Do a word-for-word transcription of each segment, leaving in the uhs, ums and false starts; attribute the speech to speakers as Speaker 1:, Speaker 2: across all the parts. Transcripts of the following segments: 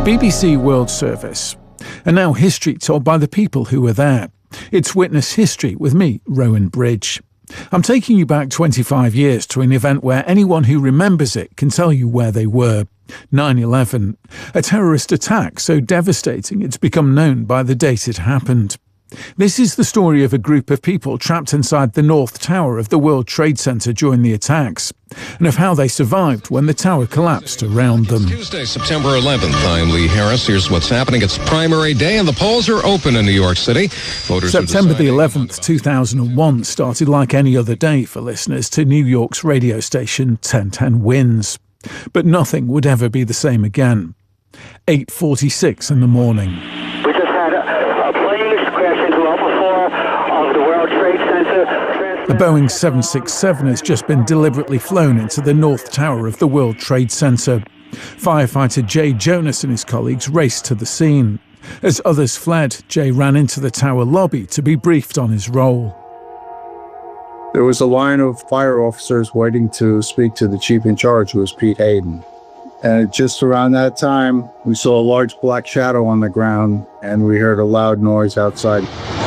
Speaker 1: B B C World Service. And now history told by the people who were there. It's Witness History with me, Rowan Bridge. I'm taking you back twenty-five years to an event where anyone who remembers it can tell you where they were. nine eleven. A terrorist attack so devastating it's become known by the date it happened. This is the story of a group of people trapped inside the North Tower of the World Trade Center during the attacks, and of how they survived when the tower collapsed around them.
Speaker 2: Tuesday, September eleventh. I'm Lee Harris. Here's what's happening. It's primary day, and the polls are open in New York City. Voters
Speaker 1: September the eleventh, two thousand one started like any other day for listeners to New York's radio station ten ten Winds. But nothing would ever be the same again. eight forty-six in the morning.
Speaker 3: We just had a, a plane crash into level four of the World Trade Center.
Speaker 1: A Boeing seven sixty-seven has just been deliberately flown into the North Tower of the World Trade Center. Firefighter Jay Jonas and his colleagues raced to the scene. As others fled, Jay ran into the tower lobby to be briefed on his role.
Speaker 4: There was a line of fire officers waiting to speak to the chief in charge, who was Pete Hayden. And just around that time, we saw a large black shadow on the ground, and we heard a loud noise outside.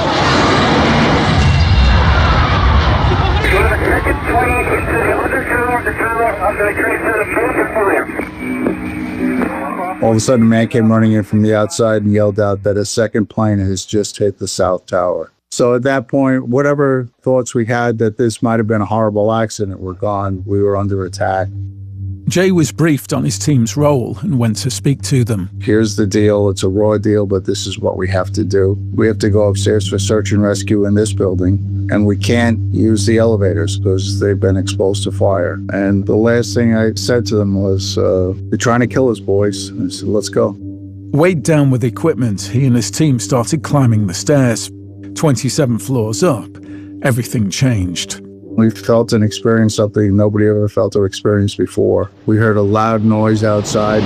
Speaker 4: All of a sudden, a man came running in from the outside and yelled out that a second plane has just hit the South Tower. So at that point, whatever thoughts we had that this might have been a horrible accident were gone. We were under attack.
Speaker 1: Jay was briefed on his team's role and went to speak to them.
Speaker 4: Here's the deal. It's a raw deal, but this is what we have to do. We have to go upstairs for search and rescue in this building, and we can't use the elevators because they've been exposed to fire. And the last thing I said to them was, uh, they're trying to kill us, boys. I said, let's go.
Speaker 1: Weighed down with equipment, he and his team started climbing the stairs. twenty-seven floors up, everything changed.
Speaker 4: We felt and experienced something nobody ever felt or experienced before. We heard a loud noise outside.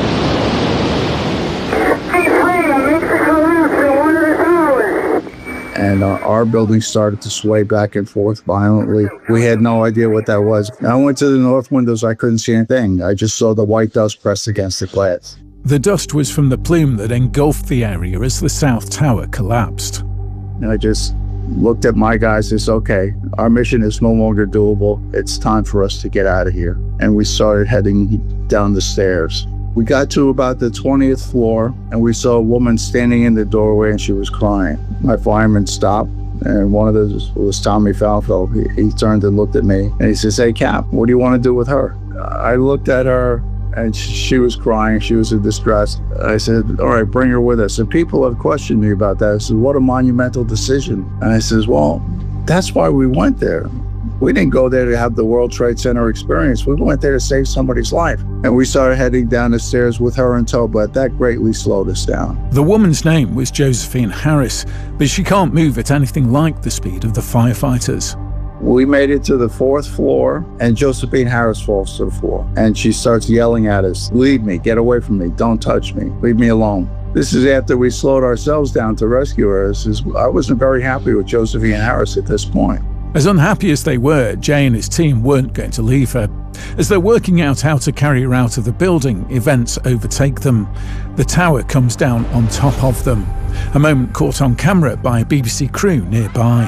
Speaker 4: And uh, our building started to sway back and forth violently. We had no idea what that was. I went to the north windows. I couldn't see anything. I just saw the white dust pressed against the glass.
Speaker 1: The dust was from the plume that engulfed the area as the South Tower collapsed.
Speaker 4: And I just looked at my guys and said, okay, our mission is no longer doable. It's time for us to get out of here. And we started heading down the stairs. We got to about the twentieth floor, and we saw a woman standing in the doorway, and she was crying. My fireman stopped, and one of those was Tommy Falco. He, he turned and looked at me, and he says, hey, Cap, what do you want to do with her? I looked at her, and she was crying. She was in distress. I said, all right, bring her with us. And people have questioned me about that. I said, what a monumental decision. And I says, well, that's why we went there. We didn't go there to have the World Trade Center experience. We went there to save somebody's life. And we started heading down the stairs with her in tow, but that greatly slowed us down.
Speaker 1: The woman's name was Josephine Harris, but she can't move at anything like the speed of the firefighters.
Speaker 4: We made it to the fourth floor, and Josephine Harris falls to the floor. And she starts yelling at us, leave me, get away from me, don't touch me, leave me alone. This is after we slowed ourselves down to rescue her. I wasn't very happy with Josephine Harris at this point.
Speaker 1: As unhappy as they were, Jay and his team weren't going to leave her. As they're working out how to carry her out of the building, events overtake them. The tower comes down on top of them, a moment caught on camera by a B B C crew nearby.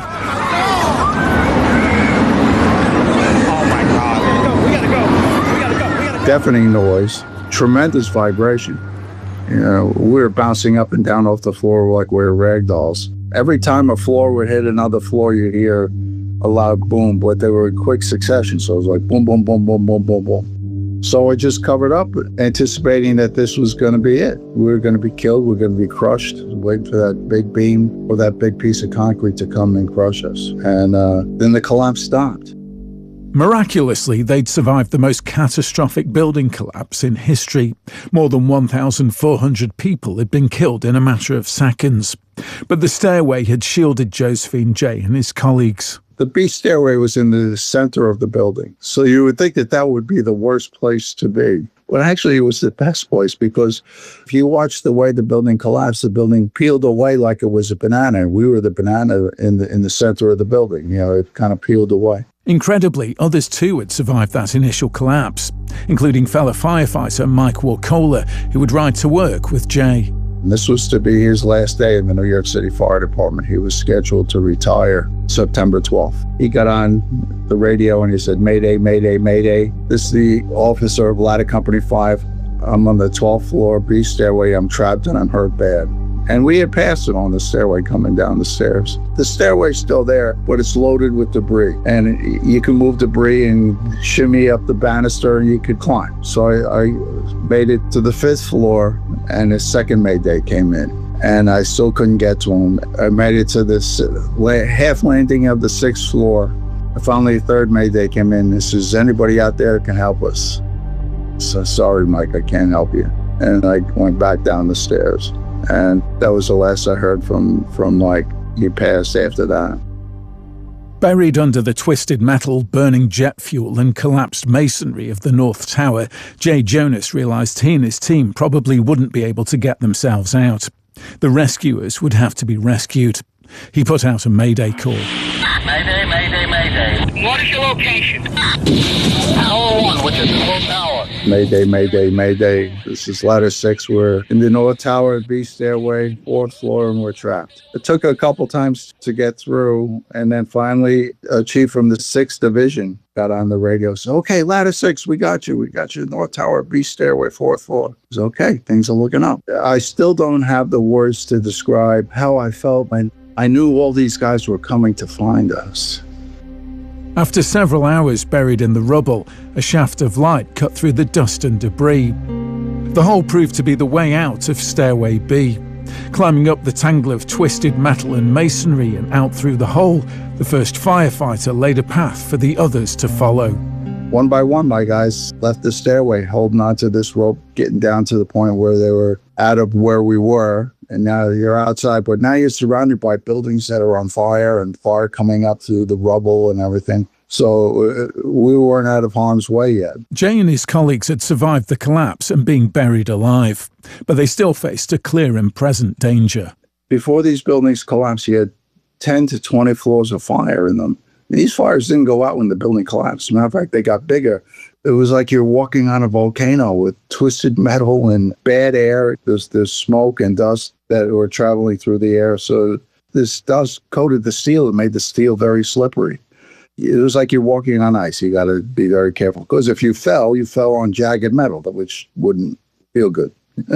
Speaker 4: Deafening noise, tremendous vibration. You know, we were bouncing up and down off the floor like we were rag dolls. Every time a floor would hit another floor, you'd hear a loud boom, but they were in quick succession. So it was like boom, boom, boom, boom, boom, boom, boom. So I just covered up, anticipating that this was going to be it. We were going to be killed. We were going to be crushed, waiting for that big beam or that big piece of concrete to come and crush us. And uh, then the collapse stopped.
Speaker 1: Miraculously, they'd survived the most catastrophic building collapse in history. More than one thousand four hundred people had been killed in a matter of seconds. But the stairway had shielded Josephine, Jay and his colleagues.
Speaker 4: The B stairway was in the center of the building. So you would think that that would be the worst place to be. But actually, it was the best place, because if you watch the way the building collapsed, the building peeled away like it was a banana. And we were the banana in the in the center of the building. You know, it kind of peeled away.
Speaker 1: Incredibly, others too had survived that initial collapse, including fellow firefighter Mike Warcola, who would ride to work with Jay.
Speaker 4: This was to be his last day in the New York City Fire Department. He was scheduled to retire September twelfth. He got on the radio and he said, "Mayday, Mayday, Mayday. This is the officer of Ladder Company five. I'm on the twelfth floor, B stairway. I'm trapped and I'm hurt bad." And we had passed it on the stairway coming down the stairs. The stairway's still there, but it's loaded with debris. And you can move debris and shimmy up the banister and you could climb. So I, I made it to the fifth floor and the second Mayday came in. And I still couldn't get to him. I made it to this half landing of the sixth floor. Finally, the third Mayday came in. This is, "Anybody out there can help us?" So, "Sorry, Mike, I can't help you." And I went back down the stairs. And that was the last I heard from, from Mike. He passed after that.
Speaker 1: Buried under the twisted metal, burning jet fuel and collapsed masonry of the North Tower, Jay Jonas realised he and his team probably wouldn't be able to get themselves out. The rescuers would have to be rescued. He put out a mayday call.
Speaker 3: Mayday, mayday, mayday. What is your location? Tower one, which is the North Tower.
Speaker 4: Mayday, mayday, mayday. This is ladder six. We're in the North Tower, B stairway, fourth floor, and we're trapped. It took a couple times to get through, and then finally a chief from the sixth Division got on the radio, said, "Okay, ladder six, we got you. We got you, North Tower, B stairway, fourth floor." It was okay. Things are looking up. I still don't have the words to describe how I felt when I knew all these guys were coming to find us.
Speaker 1: After several hours buried in the rubble, a shaft of light cut through the dust and debris. The hole proved to be the way out of Stairway B. Climbing up the tangle of twisted metal and masonry and out through the hole, the first firefighter laid a path for the others to follow.
Speaker 4: One by one, my guys left the stairway, holding onto this rope, getting down to the point where they were out of where we were. And now you're outside, but now you're surrounded by buildings that are on fire and fire coming up through the rubble and everything. So uh, we weren't out of harm's way yet.
Speaker 1: Jay and his colleagues had survived the collapse and being buried alive, but they still faced a clear and present danger.
Speaker 4: Before these buildings collapsed, you had ten to twenty floors of fire in them. And these fires didn't go out when the building collapsed. As a matter of fact, they got bigger. It was like you're walking on a volcano with twisted metal and bad air. There's, there's smoke and dust that were traveling through the air. So this dust coated the steel. It made the steel very slippery. It was like you're walking on ice. You got to be very careful. Because if you fell, you fell on jagged metal, which wouldn't feel good.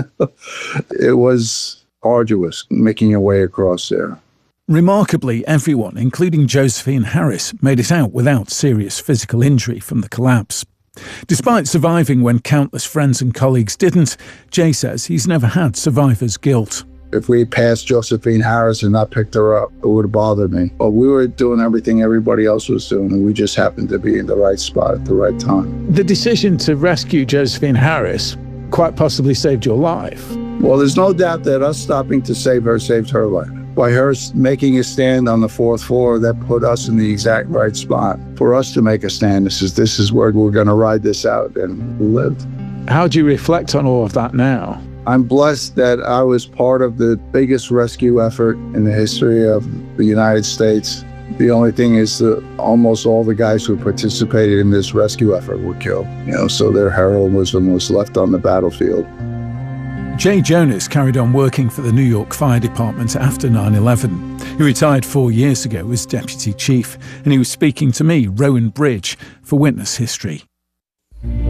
Speaker 4: It was arduous making your way across there.
Speaker 1: Remarkably, everyone, including Josephine Harris, made it out without serious physical injury from the collapse. Despite surviving when countless friends and colleagues didn't, Jay says he's never had survivor's guilt.
Speaker 4: If we passed Josephine Harris and not picked her up, it would have bothered me. But we were doing everything everybody else was doing, and we just happened to be in the right spot at the right time.
Speaker 1: The decision to rescue Josephine Harris quite possibly saved your life.
Speaker 4: Well, there's no doubt that us stopping to save her saved her life. By her making a stand on the fourth floor, that put us in the exact right spot for us to make a stand. This is this is where we're going to ride this out, and we lived.
Speaker 1: How do you reflect on all of that now?
Speaker 4: I'm blessed that I was part of the biggest rescue effort in the history of the United States. The only thing is that almost all the guys who participated in this rescue effort were killed, you know, so their heroism was left on the battlefield.
Speaker 1: Jay Jonas carried on working for the New York Fire Department after nine eleven. He retired four years ago as deputy chief, and he was speaking to me, Rowan Bridge, for Witness History.